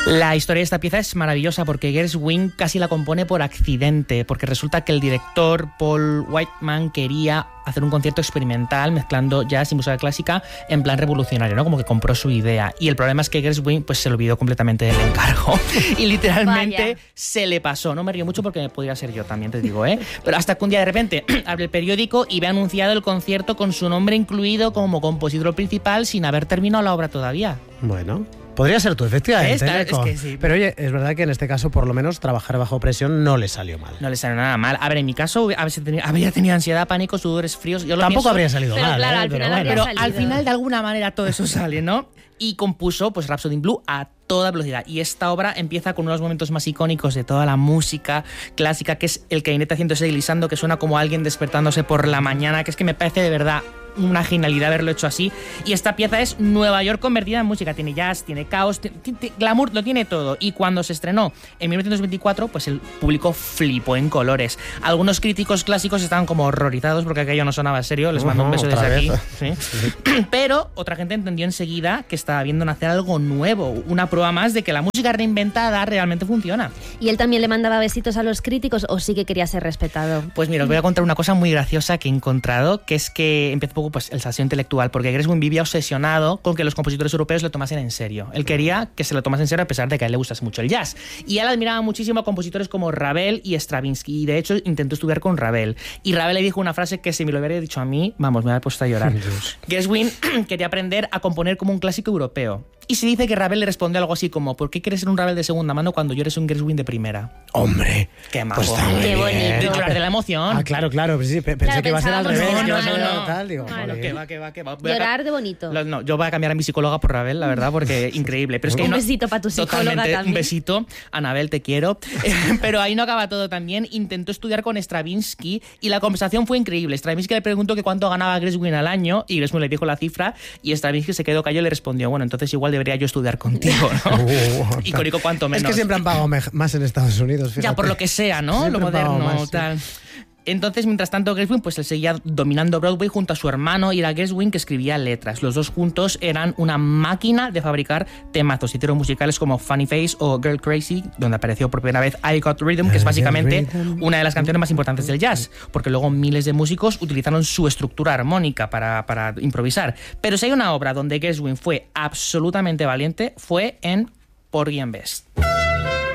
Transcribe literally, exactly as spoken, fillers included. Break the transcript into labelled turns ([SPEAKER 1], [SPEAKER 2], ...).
[SPEAKER 1] La historia de esta pieza es maravillosa porque Gershwin casi la compone por accidente, porque resulta que el director Paul Whiteman quería hacer un concierto experimental mezclando jazz y música clásica en plan revolucionario, ¿no? Como que compró su idea. Y el problema es que Gershwin pues se olvidó completamente del encargo y literalmente Vaya. se le pasó. No me río mucho porque podría ser yo también, te digo, ¿eh? Pero hasta que un día de repente abre el periódico y ve anunciado el concierto con su nombre incluido como compositor principal sin haber terminado la obra todavía.
[SPEAKER 2] Bueno... Podría ser tú, efectivamente.
[SPEAKER 1] Esta, es que sí.
[SPEAKER 2] Pero oye, es verdad que en este caso, por lo menos, trabajar bajo presión no le salió mal.
[SPEAKER 1] No le salió nada mal. A ver, en mi caso, habría tenido ansiedad, pánico, sudores fríos. Yo lo
[SPEAKER 2] Tampoco
[SPEAKER 1] pienso,
[SPEAKER 2] habría salido
[SPEAKER 3] pero
[SPEAKER 2] mal.
[SPEAKER 3] Claro,
[SPEAKER 2] ¿eh?
[SPEAKER 3] al
[SPEAKER 2] pero
[SPEAKER 3] final
[SPEAKER 2] bueno.
[SPEAKER 1] pero
[SPEAKER 3] salido.
[SPEAKER 1] al final, de alguna manera, todo eso sale, ¿no? Y compuso pues Rhapsody in Blue a toda velocidad. Y esta obra empieza con uno de los momentos más icónicos de toda la música clásica, que es el clarinete haciéndose glissando, que suena como alguien despertándose por la mañana, que es que me parece de verdad una genialidad haberlo hecho así. Y esta pieza es Nueva York convertida en música. Tiene jazz, tiene caos, tiene, tiene, glamour, lo tiene todo. Y cuando se estrenó en mil novecientos veinticuatro, pues el público flipó en colores. Algunos críticos clásicos estaban como horrorizados porque aquello no sonaba serio. Les mando uh-huh, un beso desde vez. aquí. ¿Sí? Sí. Pero otra gente entendió enseguida que estaba viendo nacer algo nuevo. Una prueba más de que la música reinventada realmente funciona.
[SPEAKER 3] ¿Y él también le mandaba besitos a los críticos o sí que quería ser respetado?
[SPEAKER 1] Pues mira, os voy a contar una cosa muy graciosa que he encontrado, que es que empezó poco pues el salseo intelectual, porque Gershwin vivía obsesionado con que los compositores europeos lo tomasen en serio. Él quería que se lo tomasen en serio a pesar de que a él le gustase mucho el jazz. Y él admiraba muchísimo a compositores como Ravel y Stravinsky, y de hecho intentó estudiar con Ravel. Y Ravel le dijo una frase que si me lo hubiera dicho a mí, vamos, me había puesto a llorar. Gershwin quería aprender a componer como un clásico europeo. Y se dice que Ravel le respondió algo así como: ¿por qué quieres ser un Ravel de segunda mano cuando yo eres un Gershwin de primera?
[SPEAKER 2] ¡Hombre!
[SPEAKER 1] ¡Qué majo!
[SPEAKER 2] Pues
[SPEAKER 3] ¡Qué bonito!
[SPEAKER 1] De llorar de la emoción.
[SPEAKER 2] Ah, claro, claro. Sí, pensé
[SPEAKER 3] claro,
[SPEAKER 2] que iba a ser al revés.
[SPEAKER 1] No,
[SPEAKER 2] que iba
[SPEAKER 1] no,
[SPEAKER 2] a ser
[SPEAKER 1] no, no.
[SPEAKER 2] tal. Digo,
[SPEAKER 3] Claro.
[SPEAKER 2] vale.
[SPEAKER 1] Que va, que va, que va.
[SPEAKER 3] Llorar de bonito.
[SPEAKER 1] Lo, no, yo voy a cambiar a mi psicóloga por Ravel, la verdad, porque increíble. Pero es que
[SPEAKER 3] un
[SPEAKER 1] no,
[SPEAKER 3] besito para tu psicóloga
[SPEAKER 1] totalmente,
[SPEAKER 3] también.
[SPEAKER 1] Un besito. Anabel, te quiero. Pero ahí no acaba todo también. Intentó estudiar con Stravinsky y la conversación fue increíble. Stravinsky le preguntó que cuánto ganaba Gershwin al año y Gershwin le dijo la cifra y Stravinsky se quedó callado y le respondió: bueno, entonces igual debería yo estudiar contigo, ¿no?
[SPEAKER 2] Uh,
[SPEAKER 1] y Corico cuanto menos.
[SPEAKER 2] Es que siempre han pagado más en Estados Unidos, fíjate.
[SPEAKER 1] Ya, por lo que sea, ¿no?
[SPEAKER 2] Siempre
[SPEAKER 1] lo
[SPEAKER 2] han pagado
[SPEAKER 1] moderno,
[SPEAKER 2] más,
[SPEAKER 1] tal.
[SPEAKER 2] Sí.
[SPEAKER 1] Entonces, mientras tanto, Gershwin pues él seguía dominando Broadway junto a su hermano y era Gershwin que escribía letras. Los dos juntos eran una máquina de fabricar temazos. Hicieron musicales como Funny Face o Girl Crazy, donde apareció por primera vez I Got Rhythm, que es básicamente una de las canciones más importantes del jazz, porque luego miles de músicos utilizaron su estructura armónica para, para improvisar. Pero si hay una obra donde Gershwin fue absolutamente valiente, fue en Porgy and Bess.